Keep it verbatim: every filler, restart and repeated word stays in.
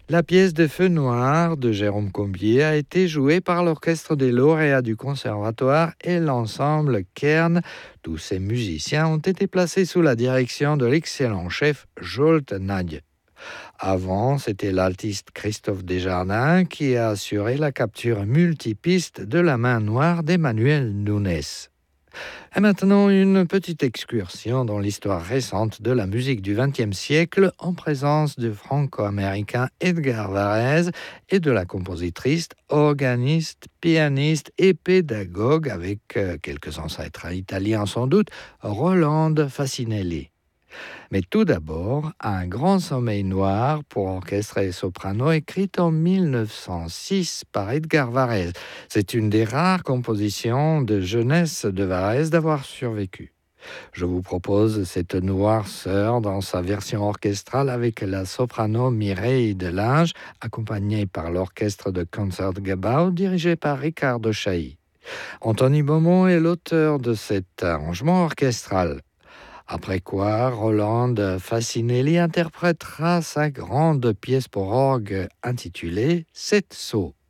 La pièce de Feu Noir de Jérôme Combier a été jouée par l'orchestre des lauréats du conservatoire et l'ensemble Kern. Tous ces musiciens ont été placés sous la direction de l'excellent chef Jolt Nagy. Avant, c'était l'altiste Christophe Desjardins qui a assuré la capture multipiste de la main noire d'Emmanuel Nunes. Et maintenant, une petite excursion dans l'histoire récente de la musique du vingtième siècle en présence du franco-américain Edgar Varèse et de la compositrice, organiste, pianiste et pédagogue avec euh, quelques ancêtres italiens sans doute, Rolande Facinelli. Mais tout d'abord, Un grand sommeil noir pour orchestre et soprano, écrite en mille neuf cent six par Edgar Varèse. C'est une des rares compositions de jeunesse de Varèse d'avoir survécu. Je vous propose cette noirceur dans sa version orchestrale avec la soprano Mireille Delange, accompagnée par l'orchestre de Concertgebouw dirigé par Ricardo Chailly. Anthony Beaumont est l'auteur de cet arrangement orchestral. Après quoi, Rolande Facinelli interprétera sa grande pièce pour orgue intitulée Sept sauts.